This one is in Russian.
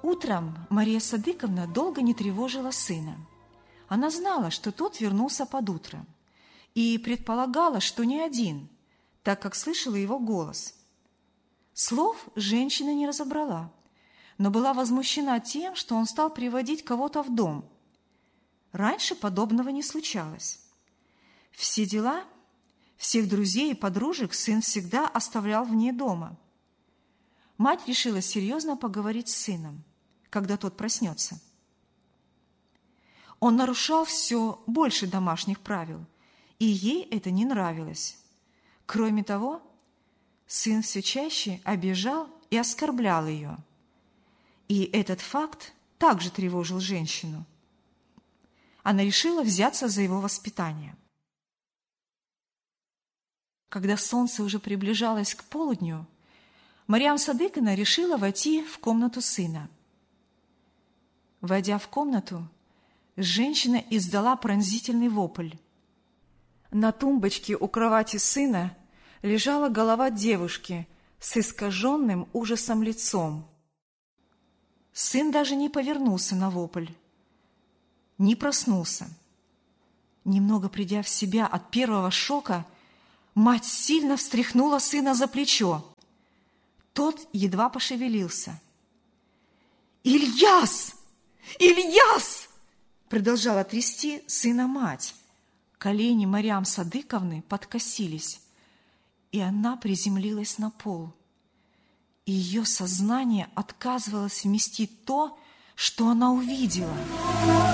Утром Мария Садыковна долго не тревожила сына. Она знала, что тот вернулся под утро, и предполагала, что не один, так как слышала его голос. Слов женщина не разобрала, но была возмущена тем, что он стал приводить кого-то в дом. Раньше подобного не случалось. Все дела, всех друзей и подружек сын всегда оставлял вне дома. Мать решила серьезно поговорить с сыном, когда тот проснется. Он нарушал все больше домашних правил, и ей это не нравилось. Кроме того, сын все чаще обижал и оскорблял ее. И этот факт также тревожил женщину. Она решила взяться за его воспитание. Когда солнце уже приближалось к полудню, Мариам Садыковна решила войти в комнату сына. Войдя в комнату, женщина издала пронзительный вопль. На тумбочке у кровати сына лежала голова девушки с искаженным ужасом лицом. Сын даже не повернулся на вопль, не проснулся. Немного придя в себя от первого шока, мать сильно встряхнула сына за плечо. Тот едва пошевелился. «Ильяс! Ильяс!» продолжала трясти сына мать. Колени Мариам Садыковны подкосились, и она приземлилась на пол. Ее сознание отказывалось вместить то, что она увидела.